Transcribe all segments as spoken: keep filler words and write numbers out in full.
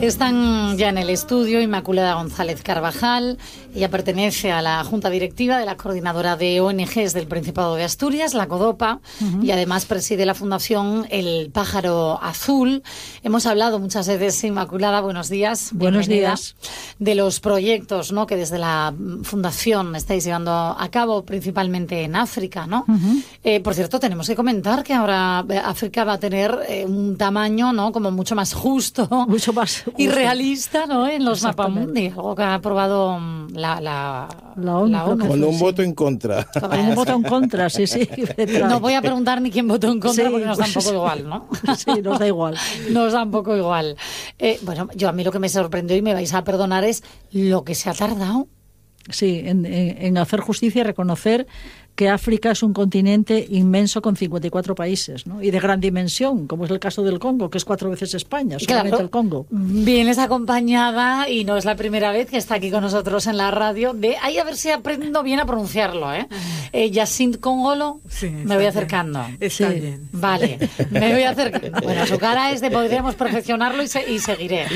Están ya en el estudio Inmaculada González Carvajal. Ella pertenece a la Junta Directiva de la Coordinadora de O N Ges del Principado de Asturias, la CODOPA, uh-huh. y además preside la Fundación El Pájaro Azul. Hemos hablado muchas veces, Inmaculada, buenos días. Buenos días. De los proyectos, ¿no?, que desde la Fundación estáis llevando a cabo, principalmente en África, ¿no? Uh-huh. Eh, por cierto, tenemos que comentar que ahora África va a tener eh, un tamaño, ¿no?, como mucho más justo, mucho más justo. Y realista, ¿no?, en los mapamundi, algo que ha aprobado la, la, la ONU. La ONU. Con un voto en contra. Con un voto en contra, sí, sí. No voy a preguntar ni quién votó en contra, sí, porque nos da un pues, poco igual, ¿no? Sí, nos da igual. Nos da un poco igual. Eh, bueno, yo a mí lo que me sorprendió, y me vais a perdonar, es lo que se ha tardado. Sí, en, en, en hacer justicia y reconocer que África es un continente inmenso con cincuenta y cuatro países, ¿no? Y de gran dimensión, como es el caso del Congo, que es cuatro veces España, solamente claro, el Congo. Vienes acompañada, y no es la primera vez que está aquí con nosotros en la radio, de ahí a ver si aprendo bien a pronunciarlo, ¿eh? eh Yacinthe Kongolo, sí, me voy acercando. Bien. Está sí. bien. Vale, me voy acercando. Bueno, su cara es de podríamos perfeccionarlo y, se, y seguiré.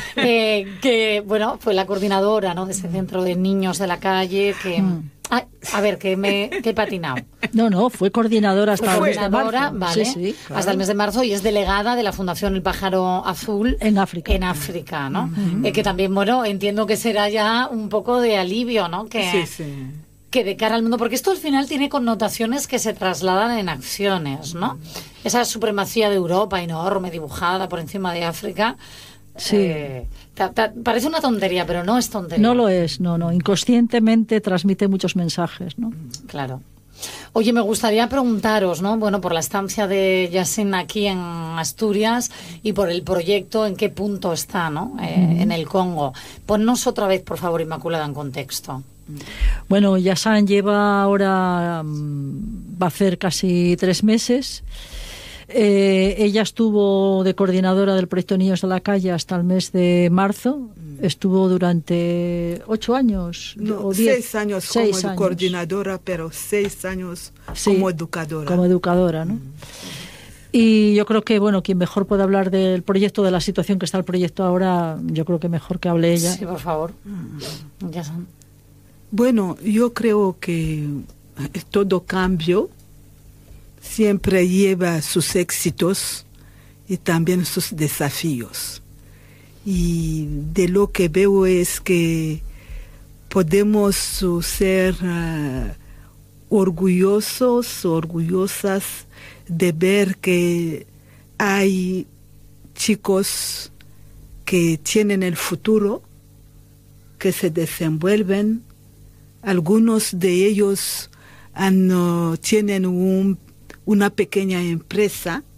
Eh, que, bueno, fue la coordinadora, ¿no?, de ese centro de niños de la calle que... Mm. Ah, a ver, que me que he patinado. No, no, fue coordinadora hasta fue el mes de marzo. Vale, sí, sí, claro. Hasta el mes de marzo, y es delegada de la Fundación El Pájaro Azul en África. En África, ¿no? Uh-huh. Eh, que también, bueno, entiendo que será ya un poco de alivio, ¿no? Que, sí, sí. que de cara al mundo, porque esto al final tiene connotaciones que se trasladan en acciones, ¿no? Esa supremacía de Europa enorme, dibujada por encima de África. Sí. Eh, ta, ta, parece una tontería, pero no es tontería. No lo es, no, no. Inconscientemente transmite muchos mensajes, ¿no? Claro. Oye, me gustaría preguntaros, ¿no?, bueno, por la estancia de Yacinthe aquí en Asturias y por el proyecto, en qué punto está, ¿no?, eh, uh-huh. en el Congo. Ponnos otra vez, por favor, Inmaculada, en contexto. Bueno, Yacinthe lleva ahora, um, va a hacer casi tres meses. Eh, ella estuvo de coordinadora del proyecto Niños de la Calle hasta el mes de marzo. Estuvo durante ocho años. No, o diez, seis años seis como años. coordinadora, pero seis años sí, como educadora. Como educadora, ¿no? Mm. Y yo creo que, bueno, quien mejor puede hablar del proyecto, de la situación que está el proyecto ahora, yo creo que mejor que hable ella. Sí, por favor. Mm. Ya son. Bueno, yo creo que todo cambio siempre lleva sus éxitos y también sus desafíos. Y de lo que veo es que podemos ser uh, orgullosos, orgullosas de ver que hay chicos que tienen el futuro, que se desenvuelven. Algunos de ellos han, uh, tienen un una pequeña empresa